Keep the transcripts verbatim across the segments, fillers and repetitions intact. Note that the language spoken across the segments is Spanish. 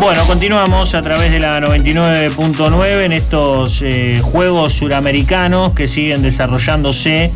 Bueno, continuamos a través de la noventa y nueve punto nueve en estos eh, Juegos Suramericanos que siguen desarrollándose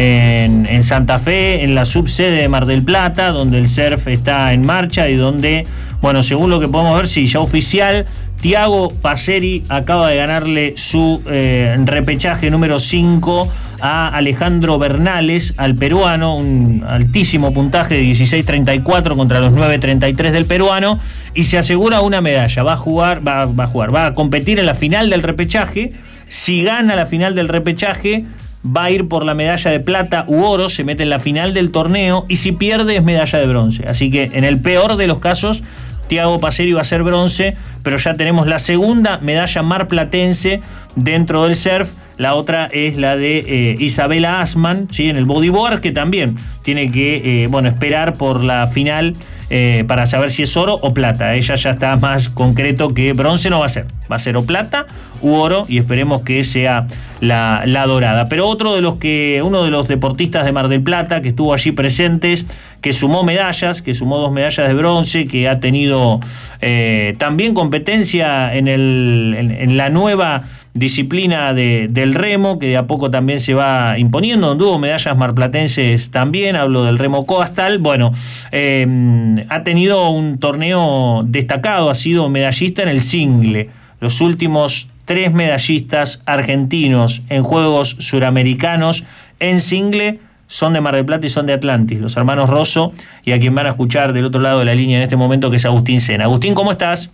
en, en Santa Fe, en la subsede de Mar del Plata, donde el surf está en marcha y donde, bueno, según lo que podemos ver, sí, ya oficial, Thiago Passeri acaba de ganarle su eh, repechaje número cinco a Alejandro Bernales, al peruano, un altísimo puntaje de dieciséis treinta y cuatro contra los nueve treinta y tres del peruano, y se asegura una medalla. Va a jugar, va, va a jugar, va a competir en la final del repechaje. Si gana la final del repechaje, va a ir por la medalla de plata u oro, se mete en la final del torneo, y si pierde es medalla de bronce. Así que en el peor de los casos, Thiago Passeri va a ser bronce, pero ya tenemos la segunda medalla marplatense dentro del surf. La otra es la de eh, Isabela Asman, ¿sí? En el bodyboard, que también tiene que eh, bueno, esperar por la final eh, para saber si es oro o plata. Ella ya está más concreto que bronce no va a ser. Va a ser o plata u oro, y esperemos que sea la, la dorada. Pero otro de los que, uno de los deportistas de Mar del Plata que estuvo allí presentes, que sumó medallas, que sumó dos medallas de bronce, que ha tenido eh, también competencia en, el, en, en la nueva disciplina de, del remo, que de a poco también se va imponiendo, donde hubo medallas marplatenses también. Hablo del remo coastal. Bueno, eh, ha tenido un torneo destacado, ha sido medallista en el single. Los últimos tres medallistas argentinos en Juegos Suramericanos en single son de Mar del Plata y son de Atlantis, los hermanos Rosso, y a quien van a escuchar del otro lado de la línea en este momento, que es Agustín Sena. Agustín, ¿cómo estás?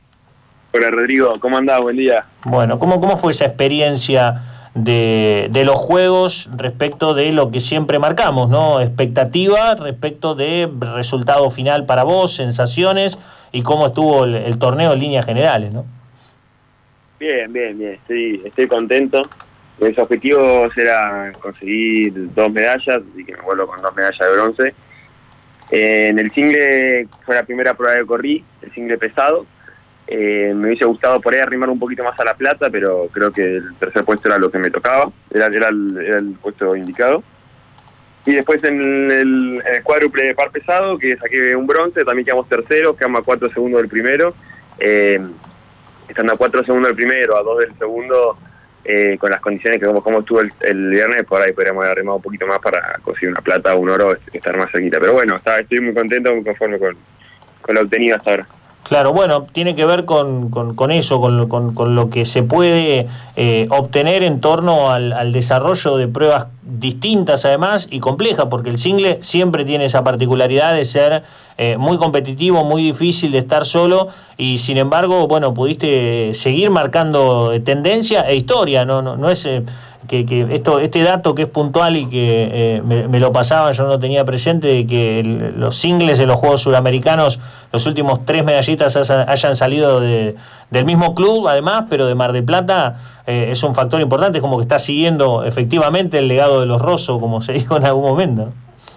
Hola Rodrigo, ¿cómo andás? Buen día. Bueno, ¿cómo, cómo fue esa experiencia de, de los Juegos respecto de lo que siempre marcamos, ¿no? Expectativa respecto de resultado final para vos, sensaciones, y cómo estuvo el, el torneo en líneas generales, ¿no? Bien, bien, bien, estoy, estoy contento. Mis objetivos era conseguir dos medallas, y que me vuelvo con dos medallas de bronce. Eh, en el single fue la primera prueba que corrí, el single pesado. Eh, me hubiese gustado por ahí arrimar un poquito más a la plata, pero creo que el tercer puesto era lo que me tocaba, era, era, el, era el puesto indicado. Y después en el, en el cuádruple de par pesado, que saqué un bronce, también quedamos terceros, quedamos a cuatro segundos del primero. Eh, estando a cuatro segundos del primero, a dos del segundo, eh, con las condiciones que como, como estuvo el, el viernes, por ahí podríamos haber arrimado un poquito más para conseguir una plata o un oro, estar más cerquita. Pero bueno, está, estoy muy contento, muy conforme con, con lo obtenido hasta ahora. Claro, bueno, tiene que ver con, con, con eso, con, con, con lo que se puede eh, obtener en torno al, al desarrollo de pruebas distintas además y complejas, porque el single siempre tiene esa particularidad de ser eh, muy competitivo, muy difícil de estar solo, y sin embargo, bueno, pudiste seguir marcando tendencia e historia, no, no, no es... Eh, Que, que esto, este dato que es puntual y que eh, me, me lo pasaba, yo no lo tenía presente, de que el, los singles de los Juegos Suramericanos, los últimos tres medallistas hayan, hayan salido de, del mismo club, además, pero de Mar del Plata, eh, es un factor importante, es como que está siguiendo efectivamente el legado de los Rosso, como se dijo en algún momento.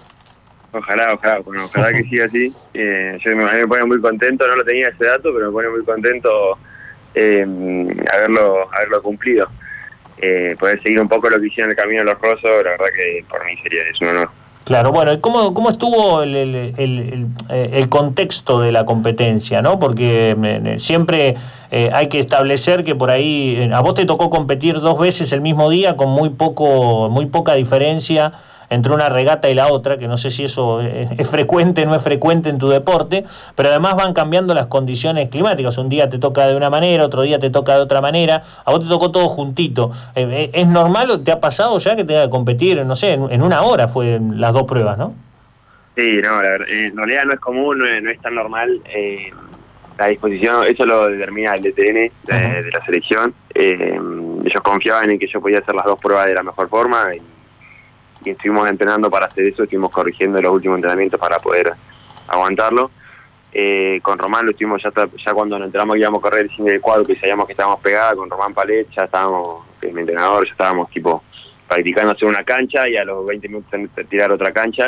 Ojalá, ojalá, bueno, ojalá que siga así. Eh, yo me, a mí me pone muy contento, no lo tenía ese dato, pero me pone muy contento eh, haberlo, haberlo cumplido. Eh, poder seguir un poco lo que hicieron en el camino de los Rosos, la verdad que por mí sería es un honor. Claro, bueno, ¿y cómo, cómo estuvo el, el, el, el, el contexto de la competencia, ¿no? Porque eh, siempre eh, hay que establecer que por ahí, eh, a vos te tocó competir dos veces el mismo día con muy poco, muy poca diferencia entre una regata y la otra, que no sé si eso es, es frecuente o no es frecuente en tu deporte, pero además van cambiando las condiciones climáticas. Un día te toca de una manera, otro día te toca de otra manera, a vos te tocó todo juntito. Eh, ¿Es normal, te ha pasado ya que te haga competir, no sé, en, en una hora fue las dos pruebas, no? Sí, no, la verdad, en realidad no es común, no es, no es tan normal. Eh, la disposición, eso lo determina el D T N de, uh-huh. de la selección. Eh, ellos confiaban en que yo podía hacer las dos pruebas de la mejor forma, y y estuvimos entrenando para hacer eso, estuvimos corrigiendo los últimos entrenamientos para poder aguantarlo. Eh, con Román lo estuvimos ya, ya cuando nos enteramos que íbamos a correr el single del cuadro, que sabíamos que estábamos pegados con Román Palet, ya estábamos, que es mi entrenador, ya estábamos tipo practicando hacer una cancha y a los veinte minutos tirar otra cancha.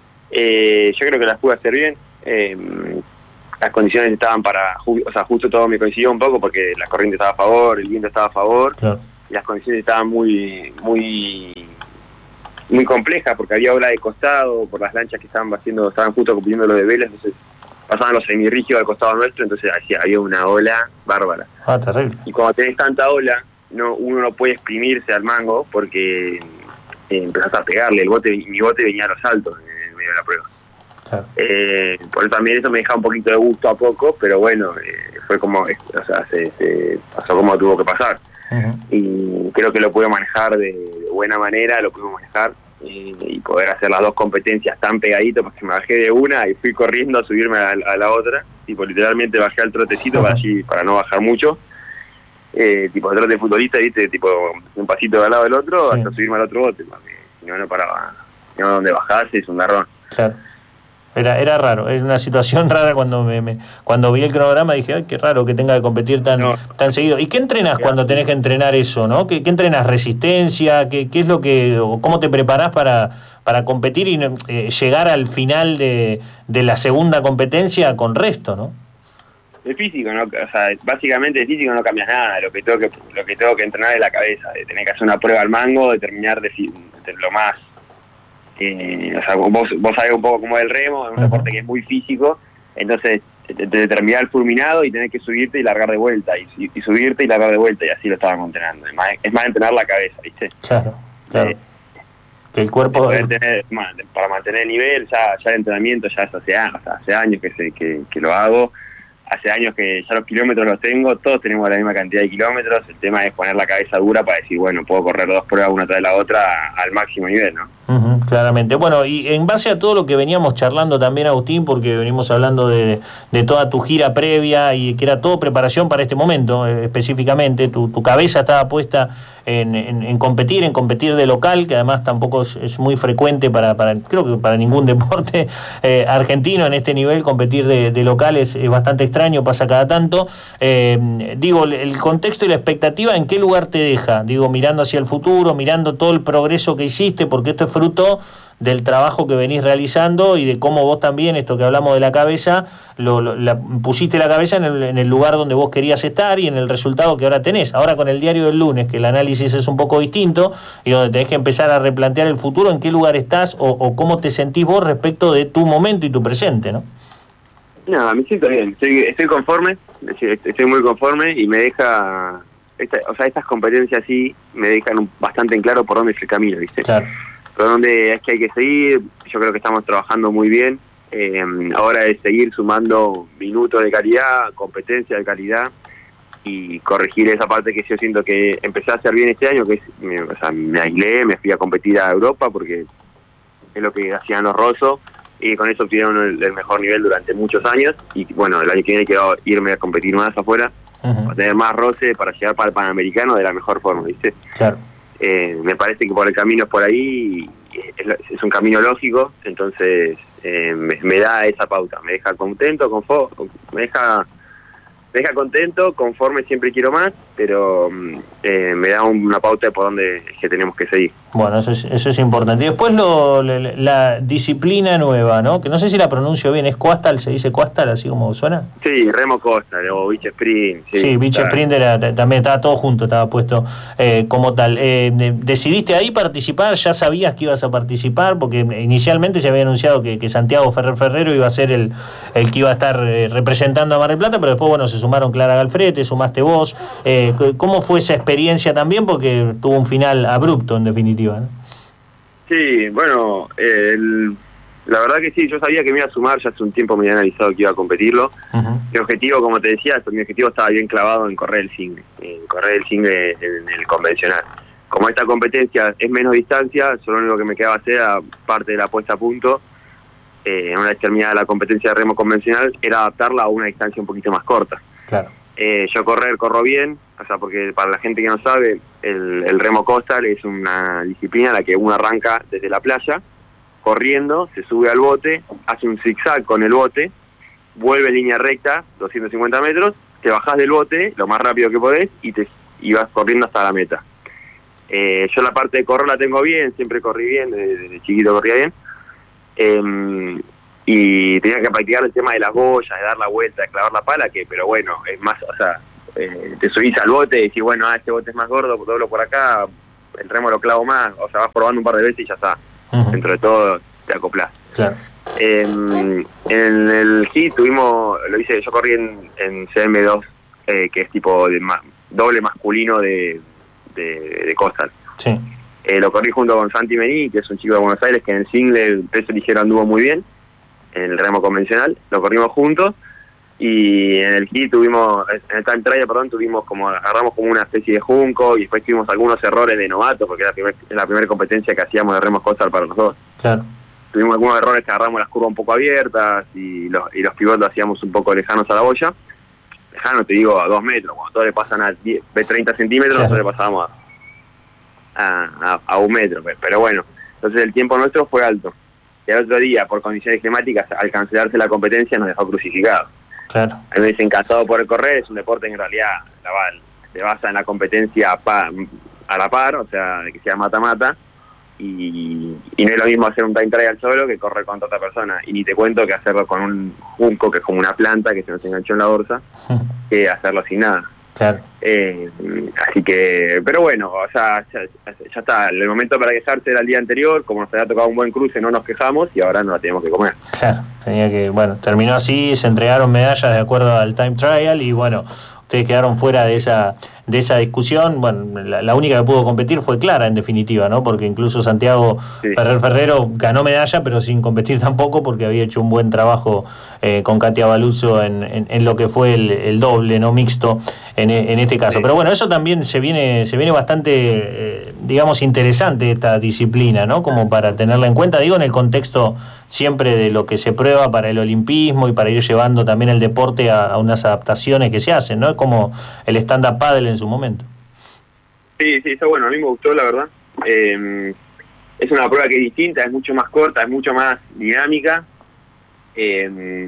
Eh, yo creo que las pude hacer bien. Eh, las condiciones estaban para, o sea, justo todo me coincidió un poco porque la corriente estaba a favor, el viento estaba a favor, claro. Y las condiciones estaban muy, muy muy compleja porque había ola de costado por las lanchas que estaban haciendo, estaban justo compitiendo los de vela, entonces pasaban los semirrígidos al costado nuestro, entonces hacía, había una ola bárbara. Ah, terrible. Y cuando tenés tanta ola, no, uno no puede exprimirse al mango porque eh, empezás a pegarle. El bote, mi bote venía a los saltos en el medio de la prueba. Claro. Eh, por eso también eso me dejaba un poquito de gusto a poco, pero bueno, eh, fue como, o sea, se, se pasó como tuvo que pasar. Uh-huh. Y creo que lo pude manejar de, de buena manera, lo pude manejar eh, y poder hacer las dos competencias tan pegaditos, porque me bajé de una y fui corriendo a subirme a, a la otra, tipo literalmente bajé al trotecito uh-huh. para, allí, para no bajar mucho, eh, tipo el trote futbolista, viste, tipo un pasito de al lado del otro, sí. hasta subirme al otro bote, porque si no, no paraba, no donde bajase, es un garrón. Claro. Era, era raro, es una situación rara cuando me, me cuando vi el cronograma dije, ay, qué raro que tenga que competir tan, no. tan seguido. ¿Y qué entrenas cuando tenés que entrenar eso, no? ¿Qué, qué entrenas? ¿Resistencia? ¿Qué, qué es lo que, o cómo te preparás para, para competir y eh, llegar al final de, de la segunda competencia con resto, no? El físico, ¿no? O sea, básicamente el físico no cambias nada, lo que tengo que, lo que tengo que entrenar es la cabeza, de tener que hacer una prueba al mango, de terminar de, de lo más. Eh, o sea, vos, vos sabés un poco cómo es el remo, es un uh-huh. deporte que es muy físico, entonces te, te terminar el fulminado y tenés que subirte y largar de vuelta, y, y subirte y largar de vuelta, y así lo estábamos entrenando. Es más, es más entrenar la cabeza, ¿viste? Claro, claro. Eh, que el cuerpo... Tener, para mantener el nivel, ya, ya el entrenamiento ya es hace, hace años que, se, que, que lo hago, hace años que ya los kilómetros los tengo, todos tenemos la misma cantidad de kilómetros, el tema es poner la cabeza dura para decir, bueno, puedo correr dos pruebas una tras la otra al máximo nivel, ¿no? Uh-huh, claramente. Bueno, y en base a todo lo que veníamos charlando también, Agustín, porque venimos hablando de, de toda tu gira previa y que era todo preparación para este momento, eh, específicamente, tu, tu cabeza estaba puesta en, en, en competir, en competir de local, que además tampoco es, es muy frecuente para, para, creo que para ningún deporte eh, argentino en este nivel, competir de, de local es, es bastante extraño, pasa cada tanto. Eh, digo, el contexto y la expectativa, ¿en qué lugar te deja? Digo, mirando hacia el futuro, mirando todo el progreso que hiciste, porque esto es fruto del trabajo que venís realizando y de cómo vos también, esto que hablamos de la cabeza, lo, lo, la, pusiste la cabeza en el, en el lugar donde vos querías estar y en el resultado que ahora tenés. Ahora con el diario del lunes, que el análisis es un poco distinto y donde tenés que empezar a replantear el futuro, ¿en qué lugar estás o, o cómo te sentís vos respecto de tu momento y tu presente, no? No, me siento bien, estoy, estoy conforme, estoy muy conforme y me deja, esta, o sea, estas competencias sí me dejan bastante en claro por dónde es el camino, ¿viste? Claro. Por dónde es que hay que seguir, yo creo que estamos trabajando muy bien, eh, ahora es seguir sumando minutos de calidad, competencia de calidad y corregir esa parte que yo siento que empecé a hacer bien este año, que es, me, o sea, me aislé, me fui a competir a Europa porque es lo que hacían los Rosso, y con eso obtuvieron el, el mejor nivel durante muchos años y bueno, el año que viene quiero irme a competir más afuera, uh-huh. para tener más roce para llegar para el Panamericano de la mejor forma, ¿viste? Claro. Eh, me parece que por el camino es por ahí, es, es un camino lógico, entonces eh, me, me da esa pauta, me deja contento, confo, me deja me deja contento, conforme, siempre quiero más, pero eh, me da una pauta de por dónde es que tenemos que seguir. Bueno, eso es, eso es importante. Y después lo, la, la disciplina nueva, ¿no? Que no sé si la pronuncio bien, ¿es Coastal? ¿Se dice Coastal, así como suena? Sí, Remo Coastal o Beach Sprint. Sí, sí Beach Sprint era, también estaba todo junto, estaba puesto eh, como tal. Eh, ¿Decidiste ahí participar? ¿Ya sabías que ibas a participar? Porque inicialmente se había anunciado que, que Santiago Ferrer Ferrero iba a ser el, el que iba a estar eh, representando a Mar del Plata, pero después, bueno, se sumaron Clara Galfrete, sumaste vos. Eh, ¿Cómo fue esa experiencia también? Porque tuvo un final abrupto, en definitiva. ¿No? Sí, bueno, el, la verdad que sí, yo sabía que me iba a sumar, ya hace un tiempo me había analizado que iba a competirlo. Uh-huh. Mi objetivo, como te decía, mi objetivo estaba bien clavado en correr el single, en correr el single en el convencional. Como esta competencia es menos distancia, solo lo único que me quedaba hacer, aparte de la puesta a punto, eh, una vez terminada la competencia de remo convencional, era adaptarla a una distancia un poquito más corta. Claro. Eh, yo correr, corro bien, o sea, porque para la gente que no sabe, el, el remo coastal es una disciplina en la que uno arranca desde la playa, corriendo, se sube al bote, hace un zigzag con el bote, vuelve en línea recta, doscientos cincuenta metros, te bajás del bote lo más rápido que podés y, te, y vas corriendo hasta la meta. Eh, yo la parte de correr la tengo bien, siempre corrí bien, desde, desde chiquito corría bien. Eh, y tenía que practicar el tema de las boyas, de dar la vuelta, de clavar la pala, que pero bueno, es más, o sea, eh, te subís al bote y decís, bueno, ah, este bote es más gordo, doblo por acá, el remo lo clavo más, o sea, vas probando un par de veces y ya está. Uh-huh. Dentro de todo te acoplás. Claro. En, en el G tuvimos, lo hice, yo corrí en, en C M dos, eh, que es tipo de ma, doble masculino de, de, de Coastal. Sí. Eh, lo corrí junto con Santi Mení, que es un chico de Buenos Aires, que en el single el peso ligero anduvo muy bien, en el remo convencional, lo corrimos juntos, y en el G tuvimos, en el time trial, perdón, tuvimos como, agarramos como una especie de junco, y después tuvimos algunos errores de novato, porque era la, primer, la primera competencia que hacíamos de remos Coastal para los dos. Claro. Tuvimos algunos errores que agarramos las curvas un poco abiertas y los, y los pivotes los hacíamos un poco lejanos a la boya. Lejano, te digo, a dos metros. Cuando todos le pasan a diez, treinta centímetros, claro, nosotros le pasábamos a, a, a un metro. Pero bueno, entonces el tiempo nuestro fue alto. Y el otro día, por condiciones climáticas, al cancelarse la competencia, nos dejó crucificados. Claro. A mí me dicen encantado por el correr, es un deporte que en realidad la, se basa en la competencia a, pa, a la par, o sea, de que sea mata-mata. Y, y no es lo mismo hacer un time trial solo que correr con otra persona, y ni te cuento que hacerlo con un junco que es como una planta que se nos enganchó en la bolsa, que hacerlo sin nada. Claro. Eh, así que, pero bueno, o sea, ya, ya está, el momento para quejarse era el día anterior, como nos había tocado un buen cruce no nos quejamos y ahora no la tenemos que comer. Claro, tenía que, bueno, terminó así, se entregaron medallas de acuerdo al time trial y bueno, ustedes quedaron fuera de esa de esa discusión. Bueno, la, la única que pudo competir fue Clara, en definitiva, ¿no? Porque incluso Santiago sí. Ferrer Ferrero ganó medalla, pero sin competir tampoco, porque había hecho un buen trabajo eh, con Katia Baluzzo en, en, en lo que fue el, el doble, no mixto, en, en este caso. Sí. Pero bueno, eso también se viene se viene bastante, eh, digamos, interesante esta disciplina, ¿no? Como para tenerla en cuenta, digo, en el contexto siempre de lo que se prueba para el olimpismo y para ir llevando también el deporte a, a unas adaptaciones que se hacen, ¿no? Es como el stand-up paddle en su momento. Sí, sí, está bueno, a mí me gustó, la verdad. Eh, es una prueba que es distinta, es mucho más corta, es mucho más dinámica. Eh,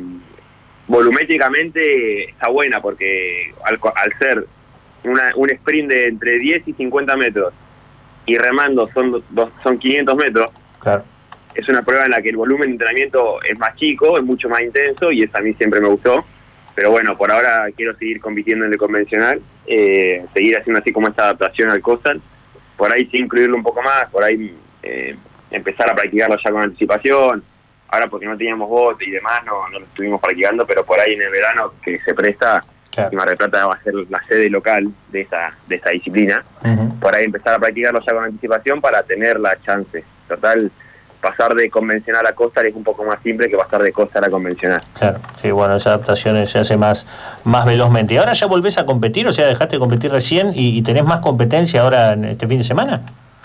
volumétricamente está buena porque al, al ser una, un sprint de entre diez y cincuenta metros y remando son, dos, son quinientos metros, claro. Es una prueba en la que el volumen de entrenamiento es más chico, es mucho más intenso y eso a mí siempre me gustó. Pero bueno, por ahora quiero seguir compitiendo en el convencional, eh, seguir haciendo así como esta adaptación al coastal, por ahí sí incluirlo un poco más, por ahí eh, empezar a practicarlo ya con anticipación. Ahora porque no teníamos bote y demás, no, no lo estuvimos practicando, pero por ahí en el verano que se presta, claro. Y Mar del Plata va a ser la sede local de esta, de esta disciplina, uh-huh. Por ahí empezar a practicarlo ya con anticipación para tener la chance. Total, pasar de convencional a coastal es un poco más simple que pasar de coastal a convencional. Claro, sí, bueno, esa adaptación se hace más, más velozmente. ¿Y ahora ya volvés a competir? O sea, dejaste de competir recién y, y tenés más competencia ahora en este fin de semana.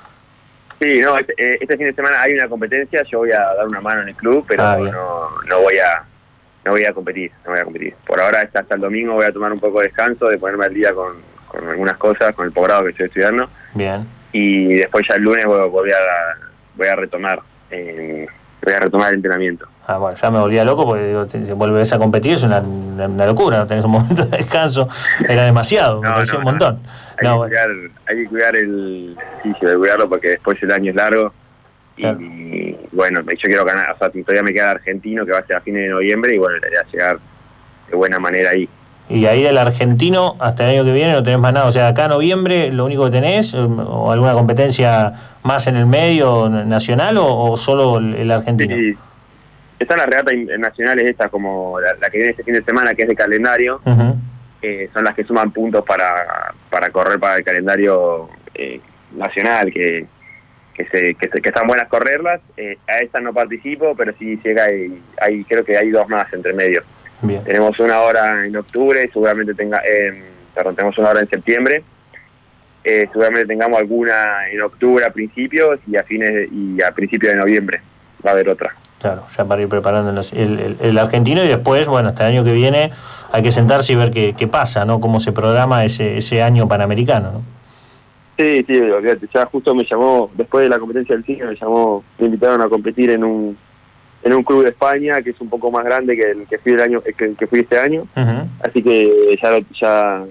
Sí, no, este, este fin de semana hay una competencia, yo voy a dar una mano en el club, pero ah, no, no voy a no voy a competir, no voy a competir. Por ahora hasta, hasta el domingo voy a tomar un poco de descanso, de ponerme al día con, con algunas cosas, con el posgrado que estoy estudiando. Bien. Y después ya el lunes voy, voy a voy a retomar eh, voy a retomar el entrenamiento. Ah, bueno, ya me volvía loco porque digo, te, te volvés a competir, es una, una, una locura, no tenés un momento de descanso, era demasiado, me no, pareció no, un montón. No. Hay, no, que cuidar, hay que cuidar el ejercicio, de cuidarlo porque después el año es largo y, claro. Y bueno, yo quiero ganar, o sea, todavía me queda argentino que va a ser a fines de noviembre y bueno, le voy a llegar de buena manera ahí. Y ahí del argentino hasta el año que viene no tenés más nada, o sea, acá noviembre lo único que tenés, o alguna competencia más en el medio nacional o, o solo el, el argentino. Sí, están las regatas nacionales estas como la, la que viene este fin de semana que es de calendario, uh-huh. eh, son las que suman puntos para, para correr para el calendario eh, nacional, que, que, se, que, se, que están buenas correrlas, eh, a estas no participo, pero sí llega hay, hay, creo que hay dos más entre medio. Bien. Tenemos una hora en octubre, seguramente tenga, eh, perdón, tenemos una hora en septiembre, eh, seguramente tengamos alguna en octubre a principios y a fines de, y a principios de noviembre va a haber otra. Claro, ya para ir preparando el, el, el argentino y después, bueno, hasta el año que viene hay que sentarse y ver qué, qué pasa, ¿no? Cómo se programa ese, ese año panamericano, ¿no? Sí, sí, olvídate, ya justo me llamó, después de la competencia del cine, me llamó, me invitaron a competir en un en un club de España que es un poco más grande que el que fui el año que, que fui este año, uh-huh. Así que ya ya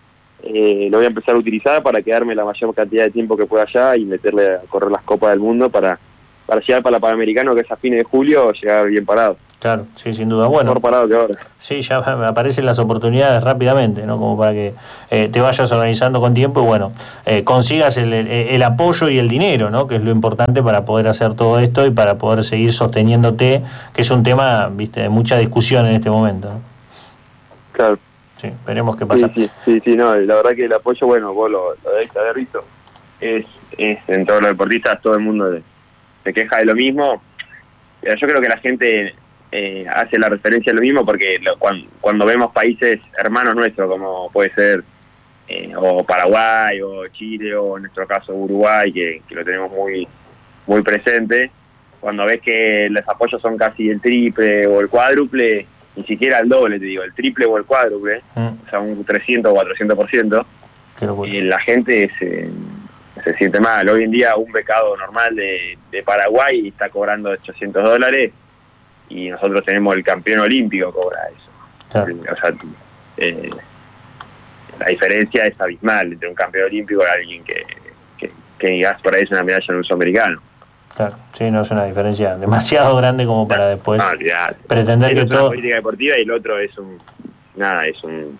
eh, lo voy a empezar a utilizar para quedarme la mayor cantidad de tiempo que pueda allá y meterle a correr las copas del mundo para para llegar para la Panamericano, que es a fines de julio, llegar bien parado. Claro, sí, sin duda. Bueno, mejor parado que ahora. Sí, ya aparecen las oportunidades rápidamente, ¿no? Como para que eh, te vayas organizando con tiempo y bueno, eh, consigas el, el, el apoyo y el dinero, ¿no? Que es lo importante para poder hacer todo esto y para poder seguir sosteniéndote, que es un tema, viste, de mucha discusión en este momento, ¿no? Claro. Sí, veremos qué pasa. Sí, sí, sí, sí, no, la verdad que el apoyo, bueno, vos lo, lo debéis haber visto, es, es en todos los deportistas, todo el mundo de, se queja de lo mismo. Pero yo creo que la gente eh, hace la referencia a lo mismo porque lo, cuando, cuando vemos países hermanos nuestros, como puede ser eh, o Paraguay o Chile o en nuestro caso Uruguay, que, que lo tenemos muy, muy presente, cuando ves que los apoyos son casi el triple o el cuádruple, ni siquiera el doble, te digo, el triple o el cuádruple, mm. o sea, un trescientos o cuatrocientos por ciento, y la gente se, se siente mal. Hoy en día un becado normal de, de Paraguay está cobrando ochocientos dólares y nosotros tenemos el campeón olímpico cobra eso. Claro. O sea, eh, la diferencia es abismal entre un campeón olímpico y alguien que, que, que gasta por ahí una medalla en un sudamericano. Claro, sí, no es una diferencia demasiado grande como para después no, ya, pretender que es todo... una política deportiva y el otro es un nada, es un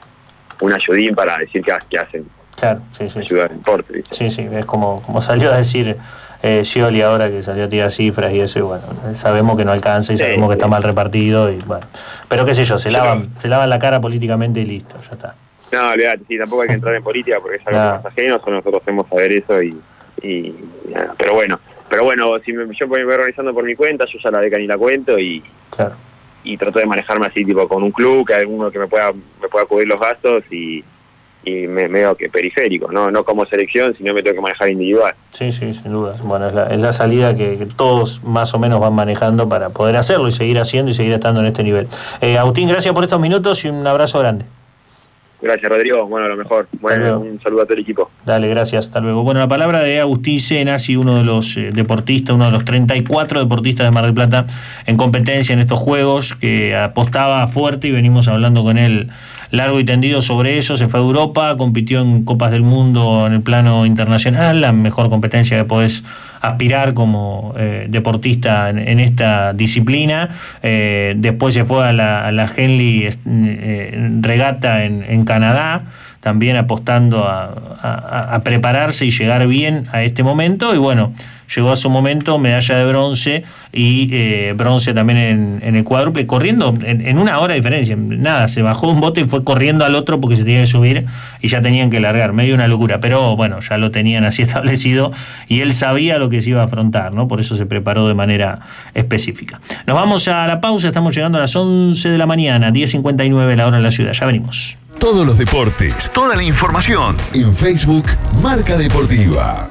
un ayudín para decir que, que hacen. Claro, sí, sí. Ayudar al deporte, ¿viste? Sí, sí, es como, como salió a decir eh, Scioli ahora, que salió a tirar cifras y eso, y bueno, sabemos que no alcanza y sí, sabemos que sí. está mal repartido y bueno. Pero qué sé yo, se lavan, Pero, se lavan la cara políticamente y listo, ya está. No, olvídate, sí, tampoco hay que entrar en política porque es algo no. más ajeno, nosotros hacemos saber eso y, y, y nada, pero bueno. Pero bueno, si me, yo me voy organizando por mi cuenta, yo ya la beca ni la cuento y claro. y trato de manejarme así, tipo con un club, que alguno que me pueda me pueda cubrir los gastos y, y me, me veo que periférico, no no como selección, sino me tengo que manejar individual. Sí, sí, sin duda. Bueno, es la, es la salida que, que todos más o menos van manejando para poder hacerlo y seguir haciendo y seguir estando en este nivel. Eh, Agustín, gracias por estos minutos y un abrazo grande. Gracias, Rodrigo. Bueno, lo mejor. Bueno, un saludo a todo el equipo. Dale, gracias. Hasta luego. Bueno, la palabra de Agustín Senasi, uno de los eh, deportistas, uno de los treinta y cuatro deportistas de Mar del Plata en competencia en estos Juegos, que apostaba fuerte y venimos hablando con él largo y tendido sobre eso. Se fue a Europa, compitió en Copas del Mundo en el plano internacional, la mejor competencia que podés aspirar como eh, deportista en, en esta disciplina. Eh, después se fue a la, a la Henley eh, Regata en, en Canadá, también apostando a, a, a prepararse y llegar bien a este momento, y bueno, llegó a su momento, medalla de bronce y eh, bronce también en, en el cuádruple, corriendo en, en una hora de diferencia, nada, se bajó un bote y fue corriendo al otro porque se tenía que subir y ya tenían que largar, medio una locura, pero bueno, ya lo tenían así establecido y él sabía lo que se iba a afrontar, ¿no? Por eso se preparó de manera específica. Nos vamos a la pausa, estamos llegando a las once de la mañana, diez cincuenta y nueve la hora en la ciudad, ya venimos. Todos los deportes, toda la información en Facebook Marca Deportiva.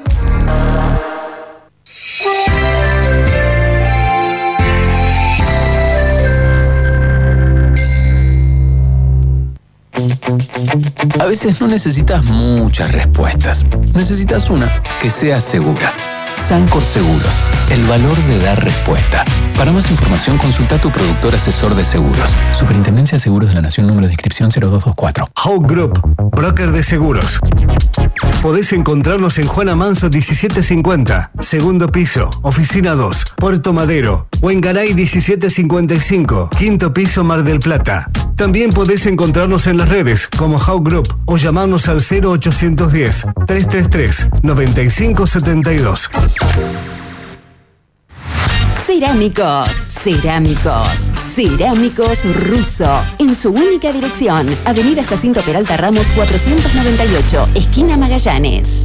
A veces no necesitas muchas respuestas. Necesitas una que sea segura. Sancor Seguros, el valor de dar respuesta. Para más información, consulta a tu productor asesor de seguros. Superintendencia de Seguros de la Nación, número de inscripción cero dos dos cuatro. Hawk Group, broker de seguros. Podés encontrarnos en Juana Manso diecisiete cincuenta, segundo piso, oficina dos, Puerto Madero, o en Garay diecisiete cincuenta y cinco, quinto piso, Mar del Plata. También podés encontrarnos en las redes como Hawk Group o llamarnos al cero ochocientos diez, trescientos treinta y tres, noventa y cinco setenta y dos. Cerámicos, Cerámicos, Cerámicos Russo, en su única dirección, Avenida Jacinto Peralta Ramos cuatrocientos noventa y ocho, esquina Magallanes.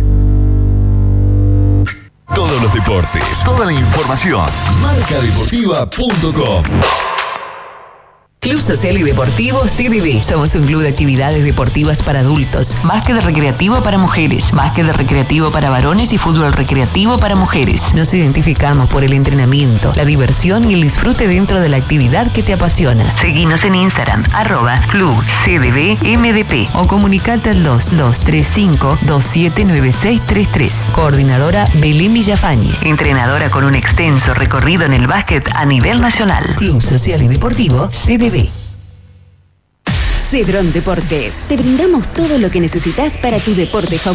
Todos los deportes, toda la información, marca deportiva punto com. Club Social y Deportivo C D D. Somos un club de actividades deportivas para adultos, básquet recreativo para mujeres, básquet recreativo para varones y fútbol recreativo para mujeres. Nos identificamos por el entrenamiento, la diversión y el disfrute dentro de la actividad que te apasiona. Seguinos en Instagram, arroba Club C D D M D P o comunicate al dos dos tres cinco dos siete nueve seis tres tres. Coordinadora Belén Villafañe, entrenadora con un extenso recorrido en el básquet a nivel nacional. Club Social y Deportivo C D D. Cedrón Deportes. Te brindamos todo lo que necesitas para tu deporte favorito.